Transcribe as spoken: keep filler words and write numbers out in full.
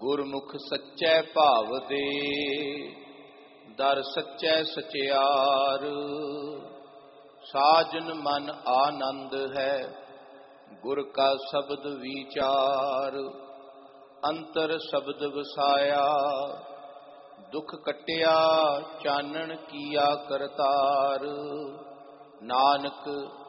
ਗੁਰਮੁਖ ਸੱਚੈ ਭਾਵ ਦੇ, ਦਰ ਸੱਚੈ ਸਚਿਆਰ। ਸਾਜਨ ਮਨ ਆਨੰਦ ਹੈ, ਗੁਰ ਕਾ ਸ਼ਬਦ ਵਿਚਾਰ। ਅੰਤਰ ਸ਼ਬਦ ਵਸਾਇਆ, ਦੁਖ ਕਟਿਆ ਚਾਨਣ ਕੀਆ ਕਰਤਾਰ। ਨਾਨਕ